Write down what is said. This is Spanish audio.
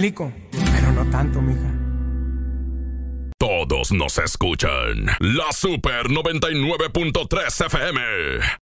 explico, pero no tanto, mija. Todos nos escuchan. La Super 99.3 FM.